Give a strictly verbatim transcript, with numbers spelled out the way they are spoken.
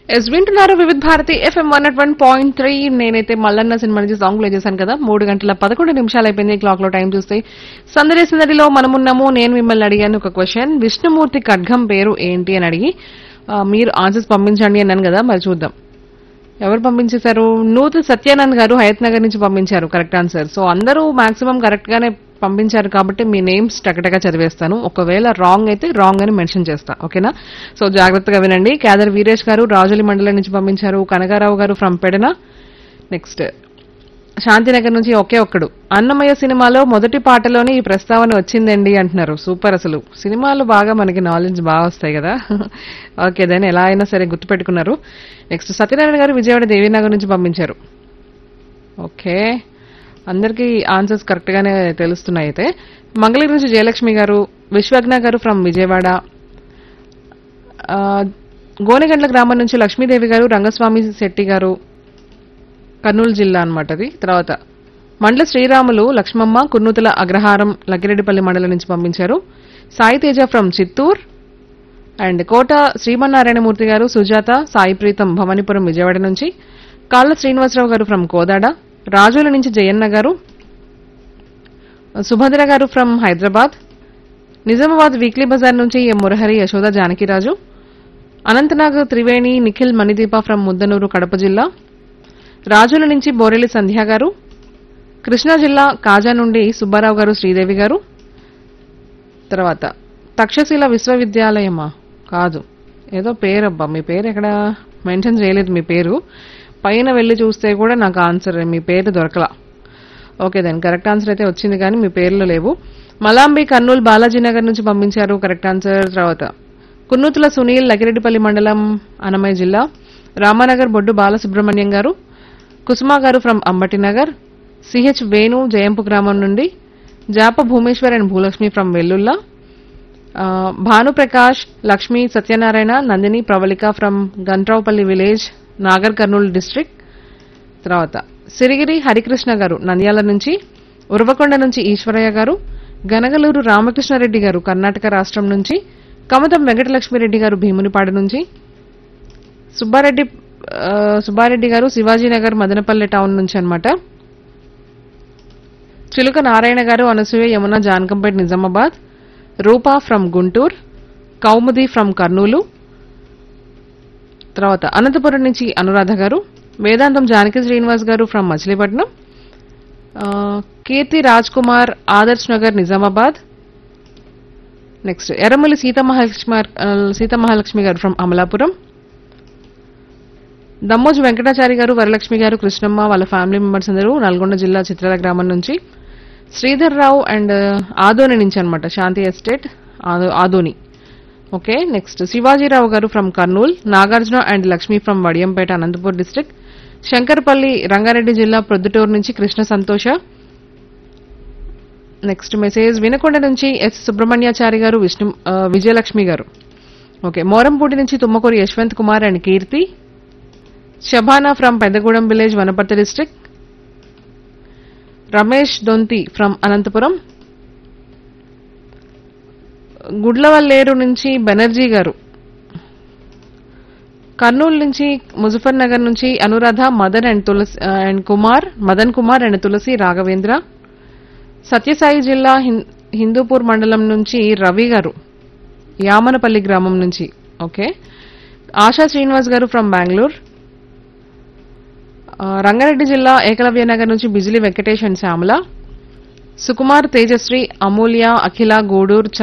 Yes వింటున్నారు వివిధ Bharati FM one not one point three. నేనైతే మల్లన్న సినిమా నుంచి సాంగ్ ప్లే చేశాను కదా. మూడు గంటల పదకొండు నిమిషాలు అయిపోయింది క్లాక్ లో టైం చూస్తే. సందడి సందడిలో మనమున్నాము. నేను మిమ్మల్ని అడిగాను ఒక క్వశ్చన్, విష్ణుమూర్తి ఖడ్గం పేరు ఏంటి అని అడిగి ఆ, మీరు ఆన్సర్స్ పంపించండి అన్నాను కదా. మరి చూద్దాం ఎవరు పంపించేశారు. నూతు సత్యానంద్ గారు హయత్ నగర్ నుంచి పంపించారు కరెక్ట్ ఆన్సర్. సో అందరూ మాక్సిమం కరెక్ట్ గానే పంపించారు కాబట్టి మీ నేమ్స్ టకటగా చదివేస్తాను. ఒకవేళ రాంగ్ అయితే రాంగ్ అని మెన్షన్ చేస్తా, ఓకేనా? సో జాగ్రత్తగా వినండి. కేదర్ వీరేష్ గారు రాజులి మండలం నుంచి పంపించారు. కనకారావు గారు ఫ్రమ్ పెడన. నెక్స్ట్ శాంతినగర్ నుంచి ఒకే ఒక్కడు, అన్నమయ్య సినిమాలో మొదటి పాటలోనే ఈ ప్రస్తావన వచ్చిందండి అంటున్నారు. సూపర్, అసలు సినిమాలు బాగా మనకి నాలెడ్జ్ బాగా వస్తాయి కదా. ఓకే, దాన్ని ఎలా అయినా సరే గుర్తుపెట్టుకున్నారు. నెక్స్ట్ సత్యనారాయణ గారు విజయవాడ దేవీనగర్ నుంచి పంపించారు. ఓకే, అందరికీ ఆన్సర్స్ కరెక్ట్ గానే తెలుస్తున్నాయి. అయితే మంగళగిరి నుంచి జయలక్ష్మి గారు, విశ్వజ్ఞ గారు ఫ్రమ్ విజయవాడ, ఆ, గోనెగండ్ల గ్రామం నుంచి లక్ష్మీదేవి గారు, రంగస్వామి శెట్టి గారు, కర్నూలు జిల్లా అనమాట అది. తర్వాత మండల శ్రీరాములు లక్ష్మమ్మ కుర్నూతుల అగ్రహారం లక్కిరెడ్డిపల్లి మండలం నుంచి పంపించారు. సాయి తేజ ఫ్రమ్ చిత్తూర్ అండ్ కోట శ్రీమన్నారాయణమూర్తి గారు, సుజాత సాయి ప్రీతం భవానీపురం విజయవాడ నుంచి, కాళ్ళ శ్రీనివాసరావు గారు ఫ్రమ్ కోదాడ, రాజుల నుంచి జయన్న గారు, సుభద్ర గారు ఫ్రమ్ హైదరాబాద్, నిజామాబాద్ వీక్లీ బజార్ నుంచి ఎం మురహరి యశోద జానకిరాజు, అనంతనాగ్ త్రివేణి నిఖిల్ మణిదీప ఫ్రమ్ ముద్దనూరు కడప జిల్లా, రాజుల నుంచి బోరెల్లి సంధ్య గారు, కృష్ణా జిల్లా కాజా నుండి సుబ్బారావు గారు శ్రీదేవి గారు, తర్వాత తక్షశిల విశ్వవిద్యాలయమా కాదు ఏదో పేరబ్బా, మీ పేరు ఎక్కడ మెన్షన్ చేయలేదు. మీ పేరు పైన వెళ్లి చూస్తే కూడా నాకు ఆన్సర్ మీ పేరు దొరకలా. ఓకే, దాని కరెక్ట్ ఆన్సర్ అయితే వచ్చింది కానీ మీ పేర్లు లేవు. మలాంబి కర్నూలు బాలాజీ నగర్ నుంచి పంపించారు కరెక్ట్ ఆన్సర్. తర్వాత కున్నూతుల సునీల్ లగిరెడ్డిపల్లి మండలం అన్నమయ్య జిల్లా, రామానగర్ బొడ్డు బాలసుబ్రహ్మణ్యం గారు, కుసుమా గారు ఫ్రమ్ అంబటినగర్, సిహెచ్ వేణు జయంపు గ్రామం నుండి, జాప Bhumeshwar and Bhulakshmi from Vellulla, Bhanuprakash Lakshmi Satyanarayana Nandini Pravalika from Gantraopalli village Nagar Kurnool district. తర్వాత సిరిగిరి హరికృష్ణ గారు నంద్యాల నుంచి, ఉరవకొండ నుంచి ఈశ్వరయ్య గారు, గనగలూరు రామకృష్ణారెడ్డి గారు కర్ణాటక రాష్ట్రం నుంచి, కమతం వెంకటలక్ష్మిరెడ్డి గారు భీమునిపాడు నుంచి, సుబ్బారెడ్డి సుబ్బారెడ్డి గారు శివాజీనగర్ మదనపల్లె టౌన్ నుంచి అన్నమాట, చిలుక నారాయణ గారు అనసూయ యమున జానకంపేట్ నిజామాబాద్, రూపా from Guntur, Kaumudi from Kurnool, తర్వాత అనంతపురం నుంచి అనురాధ గారు, వేదాంతం జానకి శ్రీనివాస్ గారు from Machilipatnam, Keerthi Raj Kumar Adarsh Nagar Nizamabad, next Erramalli Seetha Mahalakshmi Seetha Mahalakshmi గారు ఫ్రమ్ అమలాపురం, దమ్మోజు వెంకటాచారి గారు వరలక్ష్మి గారు కృష్ణమ్మ వాళ్ళ ఫ్యామిలీ మెంబర్స్ అందరూ నల్గొండ జిల్లా చిత్రాల గ్రామం నుంచి, శ్రీధర్ రావు అండ్ ఆదోని నుంచి అనమాట, శాంతి estate Adoni. Okay, next Shivaji Rao గారు from Kurnool, Nagarjuna and Lakshmi from Vadiyampeta Anantapur district, Shankarpally Rangareddy జిల్లా ప్రొద్దుటూరు నుంచి కృష్ణ సంతోష. నెక్స్ట్ మెసేజ్ వినకొండ నుంచి ఎస్ సుబ్రహ్మణ్యాచారి గారు, విష్ణు విజయలక్ష్మి గారు. ఓకే, మోరంపూడి నుంచి Tummakuru Yashwant Kumar and Keerthi, Shabana from Peddagudem village Wanaparthy district, Ramesh Donthi from Anantapuram, Gudlavalleru నుంచి బెనర్జీ గారు, కర్నూలు నుంచి ముజఫర్ నగర్ నుంచి Anuradha Madan and Tulasi and Kumar Madan Kumar and తులసి రాఘవేంద్ర, సత్యసాయి జిల్లా హిందూపూర్ మండలం నుంచి రవి గారు యామనపల్లి గ్రామం నుంచి. ఓకే, ఆశా శ్రీనివాస్ గారు ఫ్రమ్ బెంగళూరు, రంగారెడ్డి జిల్లా ఏకలవ్య నగర్ నుంచి బిజిలి వెంకటేష్ అండ్ శ్యామల, సుకుమార్ తేజశ్రీ అమూల్య అఖిల గూడూరు